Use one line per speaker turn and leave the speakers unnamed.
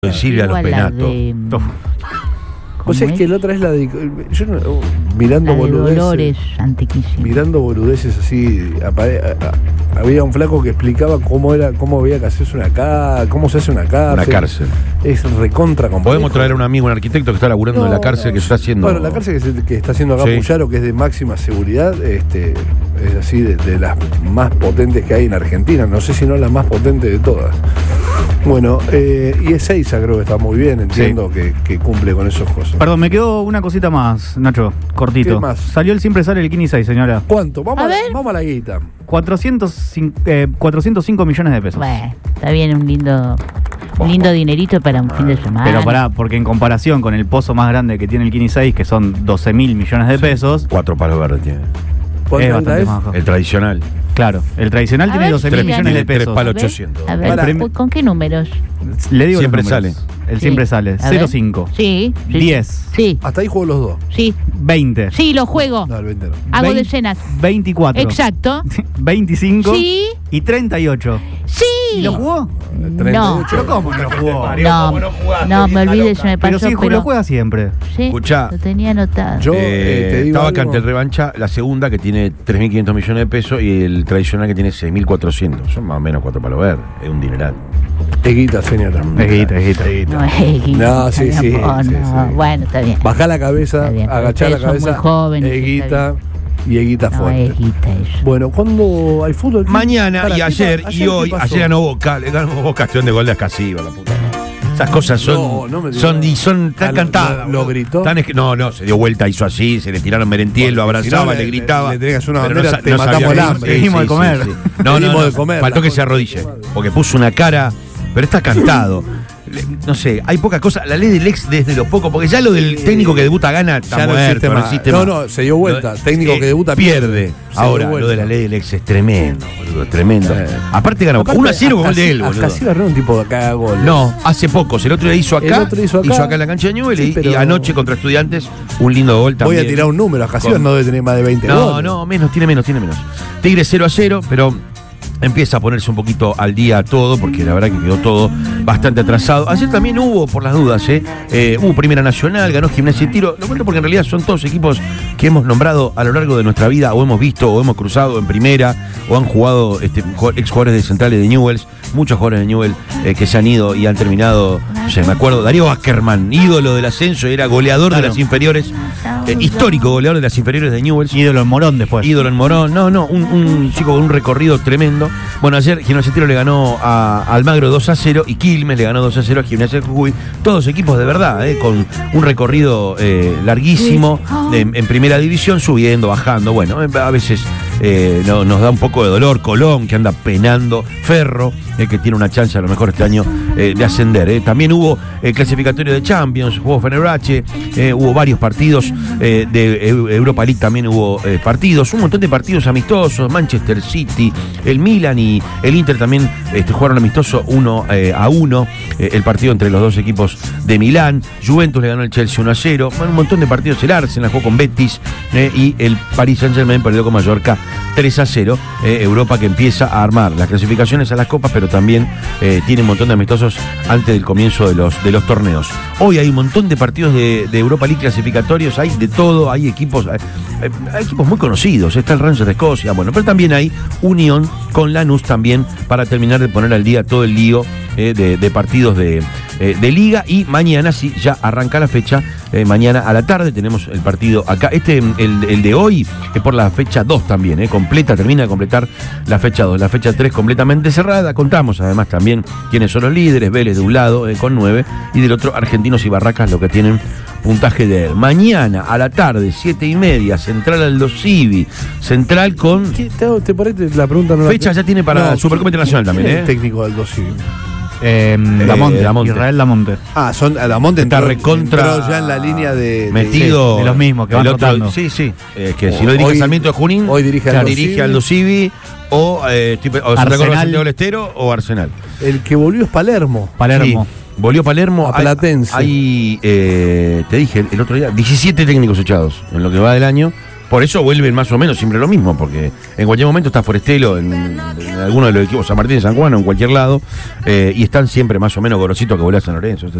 de Silvia Los Penato.
O sea, es que la otra es la de. Yo mirando boludeces.
Dolores, antiquísimo.
Mirando boludeces así. Había un flaco que explicaba cómo había que hacerse cómo se hace una cárcel.
Una cárcel.
Es recontra complejo.
Podemos traer a un amigo, un arquitecto que está laburando en la cárcel, que se está haciendo.
Bueno, la cárcel que está haciendo acá Puyaro, que es de máxima seguridad, es así de las más potentes que hay en Argentina. No sé si no la más potente de todas. Bueno, y Ezeiza creo que está muy bien, entiendo que cumple con esos cosas.
Perdón, me quedó una cosita más, Nacho, cortito.
¿Qué más?
Salió el Siempre Sale el Kini 6, señora.
¿Cuánto? Vamos a la guita.
405 millones de pesos.
Bueno, está bien, un lindo dinerito para un fin de semana.
Pero porque en comparación con el pozo más grande que tiene el Kini 6, que son 12 mil millones de pesos.
4 palos verdes tiene.
Es bastante más bajo.
El tradicional.
Claro, el tradicional tiene 12 mil millones de pesos.
3 palos 800.
A ver, ¿con qué números?
Le digo
Siempre
los números.
sale.
El siempre sale. 0,5.
Sí.
10.
Sí.
Hasta ahí juego los dos.
Sí.
20.
Sí, lo juego.
No, el 20 no.
Hago decenas.
24.
Exacto.
25.
Sí.
Y 38.
Sí.
¿Y lo jugó?
38.
No.
¿Pero cómo no lo jugó?
No, me olvidé, se me pasó.
Pero sí, lo juega siempre.
Sí,
Escuchá.
lo tenía anotado.
Yo te digo
estaba
algo.
acá ante el revancha, la segunda que tiene 3.500 millones de pesos y el tradicional que tiene 6.400. Son más o menos 4 palos verdes. Es un dineral.
Eguita, señora.
Eguita.
No,
No, sí.
Bueno, está bien.
Bajá la cabeza,
Está bien, pero
agachá la
ustedes son
cabeza.
muy jóvenes,
Eguita
está
y Eguita
No,
fuerte.
Eguita eso.
Bueno, ¿cuándo hay fútbol?
Mañana
Pará,
y
¿qué
ayer
pa-
y hoy.
qué pasó?
Ayer ganó Boca. Le ganó Boca acción de gol de Ascasiva, la puta. Esas cosas son
No me digas.
son tan cantadas.
¿Lo gritó?
No, se dio vuelta, hizo así, se le tiraron Merentiel, lo
Porque si
abrazaba,
no
le gritaba.
le tenías una
pero
bandera, te matamos
sabía
el
qué
hambre.
hizo.
Seguimos de comer.
No,
Seguimos de comer,
faltó
la
que
cosa.
se arrodille, porque puso una cara, pero está cantado. No sé, hay poca cosa. La ley del ex desde lo poco, porque ya lo del técnico que debuta gana está
Ya no
muerto,
existe más.
existe
No,
más.
se dio vuelta. Técnico que debuta
pierde.
Se
Ahora,
dio vuelta.
lo de la ley del ex es tremendo, boludo, tremendo. Aparte ganó
Aparte,
1-0 con gol de él, boludo.
Ascasiva no es un tipo de acá gol.
No, hace pocos. El otro día hizo acá, hizo acá en la cancha de Newell
Sí,
y
pero-
anoche contra Estudiantes un lindo gol también.
Voy a tirar un número. Ascasiva
Con-
no debe tener más de 20 goles.
No, tiene menos. Tigre 0-0, pero empieza a ponerse un poquito al día todo, porque la verdad que quedó todo bastante atrasado. Ayer también hubo, por las dudas, hubo Primera Nacional, ganó Gimnasia y Tiro. Lo cuento porque en realidad son todos equipos que hemos nombrado a lo largo de nuestra vida, o hemos visto, o hemos cruzado en Primera, o han jugado exjugadores de Centrales de Newell's, muchos jugadores de Newell que se han ido y han terminado, no sé, me acuerdo, Darío Ackerman, ídolo del ascenso, era goleador de las inferiores, histórico goleador de las inferiores de Newell's.
Ídolo en Morón después.
Ídolo en Morón, un chico con un recorrido tremendo. Bueno, ayer Gimnasia Tiro le ganó a Almagro 2-0 y Quilmes le ganó 2-0 a Gimnasia de Jujuy. Todos equipos de verdad, con un recorrido larguísimo en primera división, subiendo, bajando. Bueno, a veces nos da un poco de dolor. Colón, que anda penando. Ferro, que tiene una chance a lo mejor este año de ascender. También hubo clasificatorio de Champions, jugó Fenerbahce, hubo varios partidos de Europa League, también hubo partidos, un montón de partidos amistosos. Manchester City, el Milan y el Inter también jugaron amistoso 1-1, el partido entre los dos equipos de Milán. Juventus le ganó al Chelsea 1-0. Bueno, un montón de partidos. El Arsenal jugó con Betis y el Paris Saint-Germain perdió con Mallorca 3-0. Europa que empieza a armar las clasificaciones a las copas, pero también tiene un montón de amistosos antes del comienzo de los torneos. Hoy hay un montón de partidos de Europa League clasificatorios, hay de todo, hay equipos muy conocidos. Está el Rangers de Escocia, bueno, pero también hay Unión con Lanús también, para terminar de poner al día todo el lío de partidos de Liga. Y mañana sí, ya arranca la fecha. Mañana a la tarde tenemos el partido acá. El de hoy es por la fecha 2 también, termina de completar la fecha 2. La fecha 3 completamente cerrada. Contamos además también quiénes son los líderes. Vélez de un lado con 9 y del otro Argentinos y Barracas, lo que tienen puntaje de él. Mañana a la tarde, 7:30, Central Aldo Civi. Central con
Por ahí la pregunta no
fecha ya tiene para Supercopa Internacional también.
¿Quién es el técnico del Civi?
Damonte.
Damonte.
Israel Damonte.
Son a Damonte
Está recontra
entró ya en la línea
metido
de los mismos que van
el otro,
rotando.
sí, que si no dirige
Hoy-
Sarmiento de Junín,
hoy dirige
Aldo Civi o Santa Cruz de Santiago del Estero o Arsenal.
El que volvió es Palermo.
Palermo.
Sí. Volvió Palermo.
A Platense.
Hay te dije el otro día, 17 técnicos echados en lo que va del año. Por eso vuelven más o menos siempre lo mismo, porque en cualquier momento está Forestelo en alguno de los equipos, San Martín, San Juan o en cualquier lado, y están siempre más o menos Gorosito que vuelve a San Lorenzo.